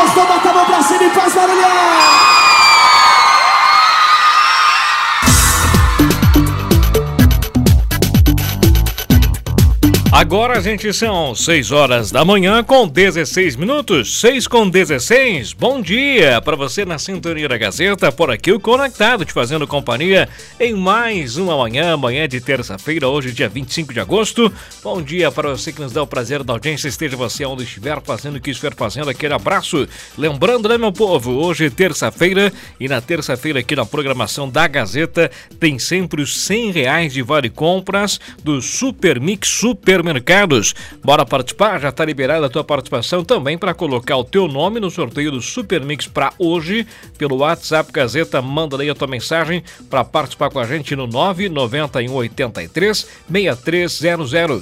gostou, bota a mão pra cima e faz barulhão! Agora, gente, são 6 horas da manhã com 16 minutos, 6 com 16. Bom dia para você na sintonia da Gazeta, por aqui o Conectado, te fazendo companhia em mais uma manhã de terça-feira, hoje dia 25 de agosto. Bom dia para você que nos dá o prazer da audiência, esteja você onde estiver fazendo o que estiver fazendo, aquele abraço. Lembrando, né, meu povo, hoje terça-feira e na terça-feira aqui na programação da Gazeta tem sempre os R$100 de vale compras do Super Mix Supermercados. Bora participar? Já está liberada a tua participação também para colocar o teu nome no sorteio do Super Mix para hoje pelo WhatsApp Gazeta. Manda aí a tua mensagem para participar com a gente no 99183 6300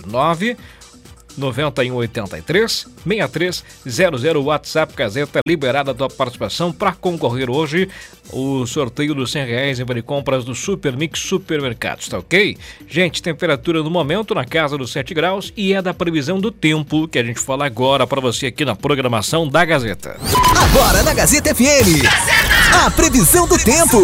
99183-6300, WhatsApp Gazeta, liberada a tua participação para concorrer hoje o sorteio dos R$100 em vale compras do Super Mix Supermercados, tá ok? Gente, temperatura no momento na casa dos 7 graus e é da previsão do tempo que a gente fala agora para você aqui na programação da Gazeta. Agora na Gazeta FM, a previsão do tempo.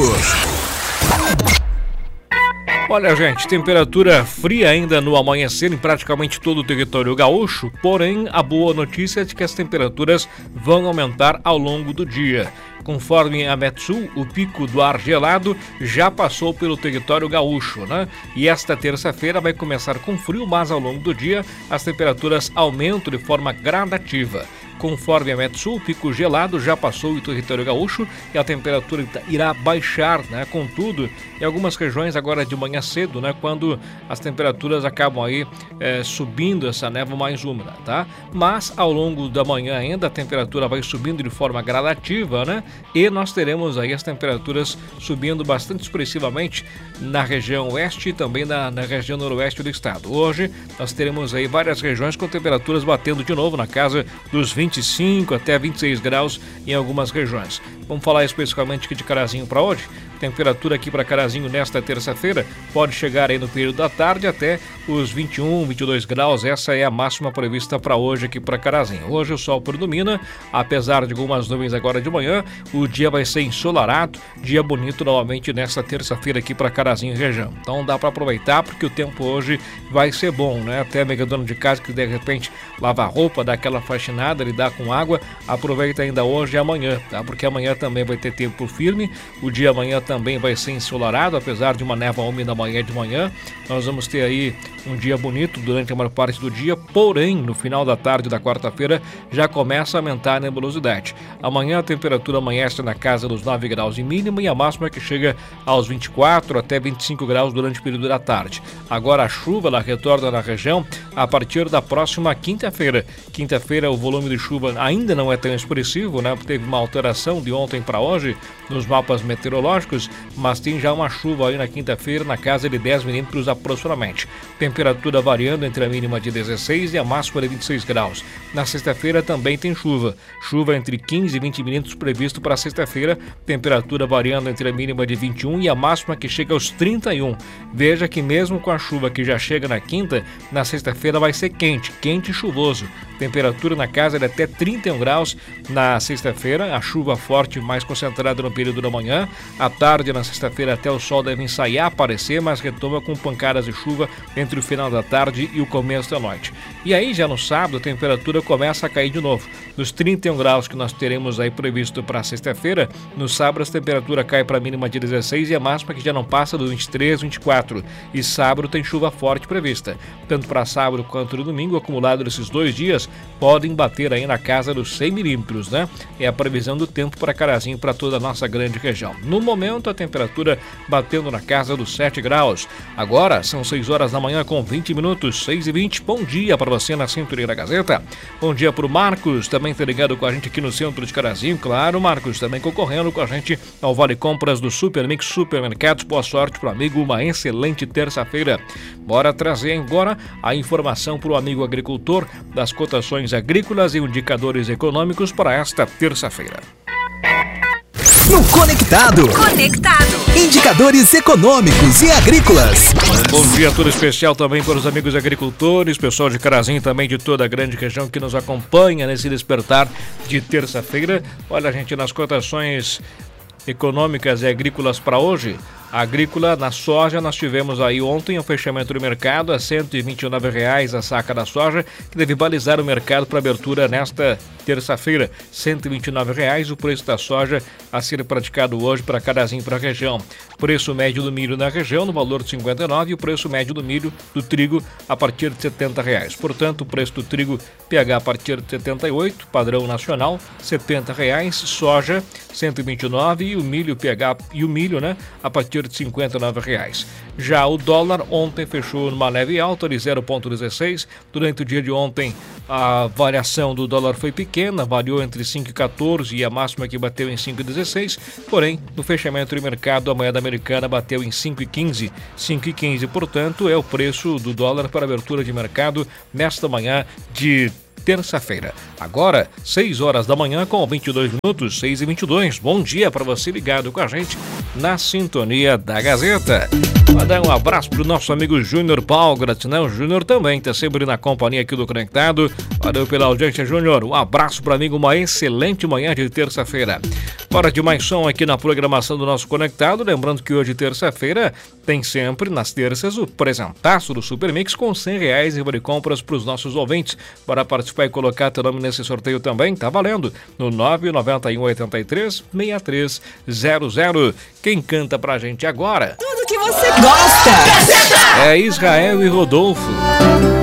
Olha, gente, temperatura fria ainda no amanhecer em praticamente todo o território gaúcho, porém a boa notícia é de que as temperaturas vão aumentar ao longo do dia. Conforme a Metsul, o pico do ar gelado já passou pelo território gaúcho, né? E esta terça-feira vai começar com frio, mas ao longo do dia as temperaturas aumentam de forma gradativa. Conforme a Metsul, o pico gelado já passou o território gaúcho e a temperatura irá baixar, né? Contudo, em algumas regiões agora de manhã cedo, né? Quando as temperaturas acabam aí subindo essa névoa mais úmida, tá? Mas ao longo da manhã ainda a temperatura vai subindo de forma gradativa, né? E nós teremos aí as temperaturas subindo bastante expressivamente na região oeste e também na região noroeste do estado. Hoje nós teremos aí várias regiões com temperaturas batendo de novo na casa dos 25 até 26 graus em algumas regiões. Vamos falar especificamente aqui de Carazinho para hoje. Temperatura aqui para Carazinho nesta terça-feira pode chegar aí no período da tarde até os 21, 22 graus. Essa é a máxima prevista para hoje aqui para Carazinho. Hoje o sol predomina, apesar de algumas nuvens agora de manhã, o dia vai ser ensolarado, dia bonito novamente nesta terça-feira aqui para Carazinho e região. Então dá para aproveitar porque o tempo hoje vai ser bom, né? Até mega dono de casa que de repente lava a roupa, dá aquela faxinada, lidar com água, aproveita ainda hoje e amanhã, tá? Porque amanhã também vai ter tempo firme, o dia amanhã também vai ser ensolarado, apesar de uma névoa úmida amanhã de manhã. Nós vamos ter aí um dia bonito durante a maior parte do dia, porém, no final da tarde da quarta-feira já começa a aumentar a nebulosidade. Amanhã a temperatura amanhece na casa dos 9 graus de mínima e a máxima que chega aos 24 até 25 graus durante o período da tarde. Agora a chuva ela retorna na região a partir da próxima quinta-feira. Quinta-feira o volume de chuva ainda não é tão expressivo, né? Teve uma alteração de ontem para hoje nos mapas meteorológicos, mas tem já uma chuva aí na quinta-feira na casa de 10 milímetros aproximadamente. Temperatura variando entre a mínima de 16 e a máxima de 26 graus. Na sexta-feira também tem chuva. Chuva entre 15 e 20 milímetros previsto para sexta-feira. Temperatura variando entre a mínima de 21 e a máxima que chega aos 31. Veja que mesmo com a chuva que já chega na quinta, na sexta-feira vai ser quente e chuvoso. Temperatura na casa de até 31 graus na sexta-feira. A chuva forte mais concentrada no período da manhã. À tarde, na sexta-feira, até o sol deve ensaiar aparecer, mas retoma com pancadas de chuva entre o final da tarde e o começo da noite. E aí, já no sábado, a temperatura começa a cair de novo. Dos 31 graus que nós teremos aí previsto para sexta-feira, no sábado a temperatura cai para a mínima de 16 e a máxima que já não passa dos 23, 24. E sábado tem chuva forte prevista. Tanto para sábado quanto no domingo, acumulado desses 2 dias, podem bater aí na casa dos 100 milímetros, né? É a previsão do tempo para Carazinho, para toda a nossa grande região. No momento, a temperatura batendo na casa dos 7 graus. Agora, são 6 horas da manhã com 20 minutos, 6h20. Bom dia para você na Sintonia da Gazeta. Bom dia para o Marcos, também tá ligado com a gente aqui no centro de Carazinho. Claro, Marcos, também concorrendo com a gente ao Vale Compras do Super Mix Supermercados. Boa sorte pro amigo, uma excelente terça-feira. Bora trazer agora a informação para o amigo agricultor das cotações agrícolas e indicadores econômicos para esta terça-feira. No Conectado. Indicadores econômicos e agrícolas. Bom dia todo especial também para os amigos agricultores, pessoal de Carazinho, também de toda a grande região que nos acompanha nesse despertar de terça-feira. Olha, gente, nas cotações econômicas e agrícolas para hoje, a agrícola na soja, nós tivemos aí ontem o fechamento do mercado a R$ 129 a saca da soja, que deve balizar o mercado para abertura nesta terça-feira. R$ 129 o preço da soja a ser praticado hoje para Carazinho, para a região. Preço médio do milho na região no valor de 59 e o preço médio do milho do trigo a partir de R$ 70. Portanto, o preço do trigo PH a partir de 78, padrão nacional, R$ 70, soja 129 e o milho PH e o milho, né, a partir de R$ 59. Já o dólar ontem fechou numa leve alta de 0,16. Durante o dia de ontem a variação do dólar foi pequena, variou entre 5,14 e a máxima que bateu em 5,16. Porém, no fechamento do mercado, a moeda americana bateu em 5,15. 5,15, portanto, é o preço do dólar para abertura de mercado nesta manhã de terça-feira. Agora, 6 horas da manhã com 22 minutos, 6h22. Bom dia para você ligado com a gente na sintonia da Gazeta. Vou dar um abraço pro nosso amigo Júnior Palgrat, né? O Júnior também está sempre na companhia aqui do Conectado. Valeu pela audiência, Júnior. Um abraço para amigo, uma excelente manhã de terça-feira. Hora de mais som aqui na programação do nosso Conectado. Lembrando que hoje, terça-feira, tem sempre, nas terças, o presentaço do Super Mix com R$100 em vale compras para os nossos ouvintes. Para participar e colocar teu nome nesse sorteio também, tá valendo. No 99183-6300. Quem canta pra gente agora? Tudo que você gosta. É Israel e Rodolfo.